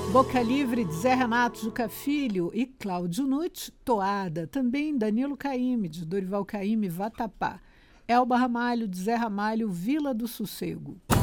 Boca Livre de Zé Renato Juca Filho e Cláudio Nucci, Toada, também Danilo Caymmi, de Dorival Caymmi, Vatapá. Elba Ramalho, de Zé Ramalho, Vila do Sossego.